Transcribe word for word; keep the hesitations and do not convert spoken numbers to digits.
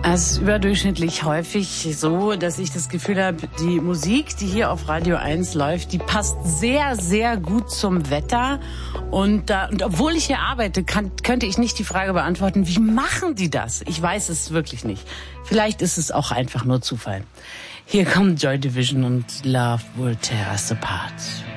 Es ist überdurchschnittlich häufig so, dass ich das Gefühl habe, die Musik, die hier auf Radio eins läuft, die passt sehr, sehr gut zum Wetter. Und, da, und obwohl ich hier arbeite, kann, könnte ich nicht die Frage beantworten, wie machen die das? Ich weiß es wirklich nicht. Vielleicht ist es auch einfach nur Zufall. Hier kommt Joy Division und Love Will Tear Us Apart.